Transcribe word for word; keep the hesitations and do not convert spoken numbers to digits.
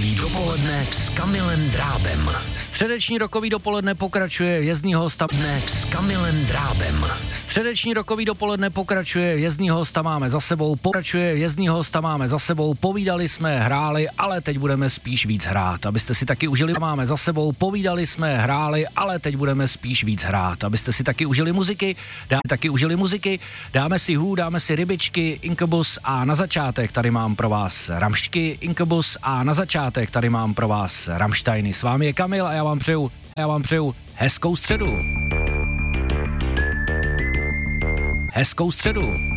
rokový dopoledne s Kamilem Drábem. Středeční rokový dopoledne pokračuje, jezdní hosta Dne s Kamilem Drábem. Středeční rokový dopoledne pokračuje, jezdní hosta máme za sebou, pokračuje, jezdní hosta máme za sebou, povídali jsme, hráli, ale teď budeme spíš víc hrát, abyste si taky užili, máme za sebou, povídali jsme, hráli, ale teď budeme spíš víc hrát, abyste si taky užili muziky, dáme taky užili muziky, dáme si hů, dáme si rybičky, Incubus a na začátek tady mám pro vás Ramštky, Incubus a na začátek tady mám pro vás Rammsteiny. S vámi je Kamil a já vám přeju, já vám přeju hezkou středu. Hezkou středu.